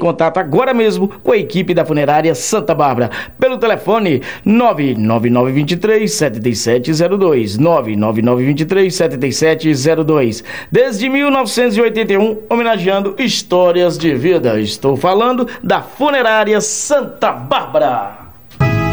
contato agora mesmo com a equipe da Funerária Santa Bárbara pelo telefone 99923-7702, 99923-7702. Desde 1981, homenageando histórias de vida. Estou falando da Funerária Santa Bárbara.